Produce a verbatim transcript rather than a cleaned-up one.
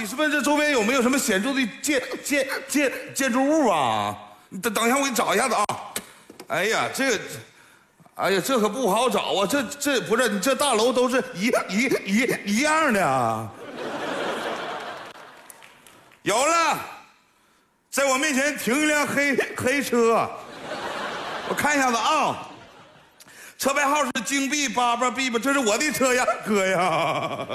你是问这周边有没有什么显著的建建建建筑物啊？你等等一下，我给你找一下子啊。哎呀，这个，哎呀，这可不好找啊！这这不是你这大楼都是一一一一样的啊。有了，在我面前停一辆黑黑车，我看一下子啊。车牌号是京 B 八八 B 吧，这是我的车呀，哥呀。